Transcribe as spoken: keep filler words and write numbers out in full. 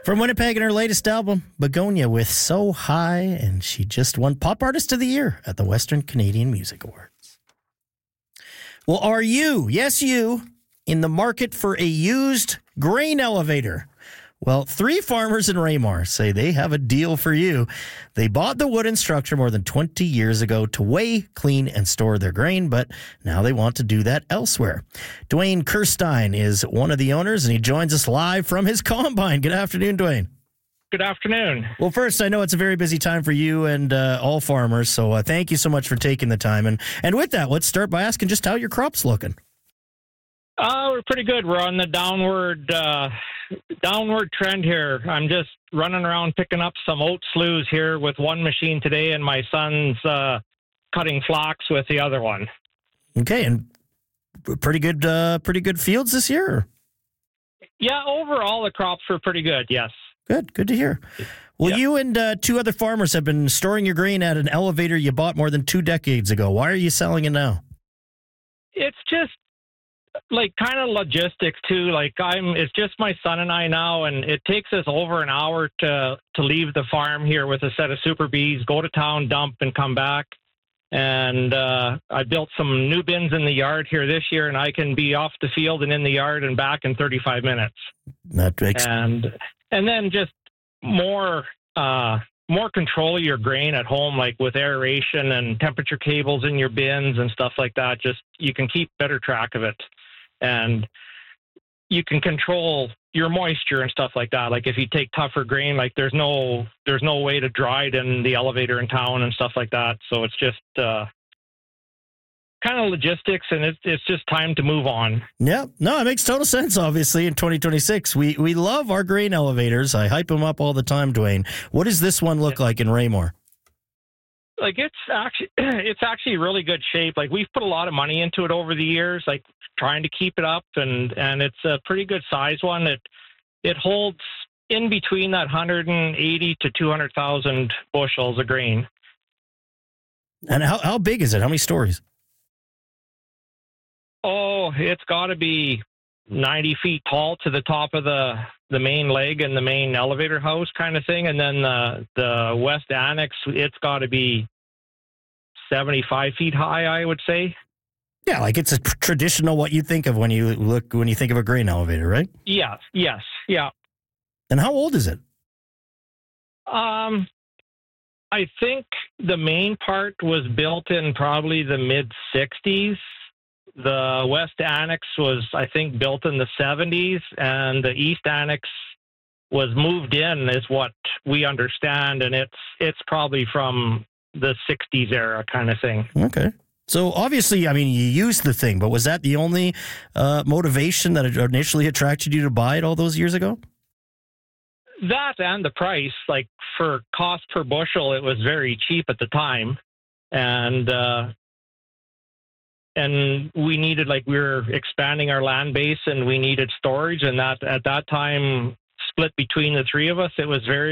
From Winnipeg and her latest album, Begonia with So High, and she just won Pop Artist of the Year at the Western Canadian Music Awards. Well, are you, yes you, in the market for a used grain elevator? Well, three farmers in Raymore say they have a deal for you. They bought the wooden structure more than twenty years ago to weigh, clean, and store their grain, but now they want to do that elsewhere. Dwayne Kirstein is one of the owners, and he joins us live from his combine. Good afternoon, Dwayne. Good afternoon. Well, first, I know it's a very busy time for you and uh, all farmers, so uh, thank you so much for taking the time. And, and with that, let's start by asking just how your crop's looking. Uh, we're pretty good. We're on the downward uh, downward trend here. I'm just running around picking up some oat sloughs here with one machine today, and my son's uh, cutting flax with the other one. Okay, and pretty good, uh, pretty good fields this year? Yeah, overall the crops were pretty good, yes. Good, good to hear. Well, yep. You and uh, two other farmers have been storing your grain at an elevator you bought more than two decades ago. Why are you selling it now? It's just like kind of logistics too. Like I'm, it's just my son and I now, and it takes us over an hour to to leave the farm here with a set of Super Bees, go to town, dump, and come back. And uh, I built some new bins in the yard here this year, and I can be off the field and in the yard and back in thirty-five minutes. That makes and and then just more uh, more control of your grain at home, like with aeration and temperature cables in your bins and stuff like that. Just you can keep better track of it. And you can control your moisture and stuff like that. Like if you take tougher grain, like there's no there's no way to dry it in the elevator in town and stuff like that. So it's just uh, kind of logistics, and it's it's just time to move on. Yeah, no, it makes total sense. Obviously, in twenty twenty-six, we we love our grain elevators. I hype them up all the time, Dwayne. What does this one look yeah. like in Raymore? Like it's actually it's actually really good shape. Like we've put a lot of money into it over the years, like trying to keep it up, and and it's a pretty good size one. It it holds in between that one hundred eighty to two hundred thousand bushels of grain. And how how big is it? How many stories? Oh, it's got to be ninety feet tall to the top of the the main leg and the main elevator house kind of thing. And then the, the west annex, it's got to be seventy-five feet high, I would say. Yeah, like it's a traditional what you think of when you look when you think of a grain elevator, right? Yes, yes, yeah. And how old is it? Um, I think the main part was built in probably the mid sixties. The West Annex was, I think, built in the seventies, and the East Annex was moved in, is what we understand, and it's it's probably from the sixties era kind of thing. Okay. So obviously, I mean, you used the thing, but was that the only uh, motivation that initially attracted you to buy it all those years ago? That and the price, like for cost per bushel, it was very cheap at the time, and uh, and we needed, like, we were expanding our land base, and we needed storage, and that at that time, split between the three of us, it was very